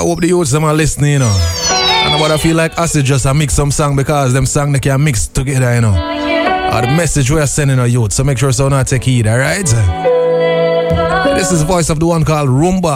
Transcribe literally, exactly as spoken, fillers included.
hope the youths them are listening, you know. And but I feel like us is just a mix some song because them song they can mix together, you know. Or the message we are sending our youth. So make sure so not take heed, alright? This is the voice of the one called Rumba.